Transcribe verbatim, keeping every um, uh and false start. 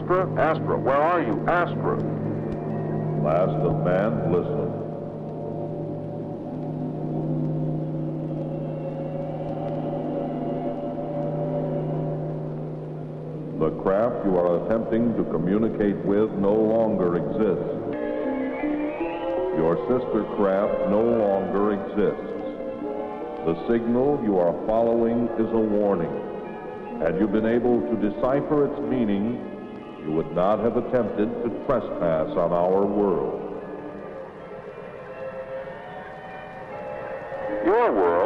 Astra? Astra, where are you? Astra. Last of man, listen. The craft you are attempting to communicate with no longer exists. Your sister craft no longer exists. The signal you are following is a warning. Had you been able to decipher its meaning, you would not have attempted to trespass on our world. Your world?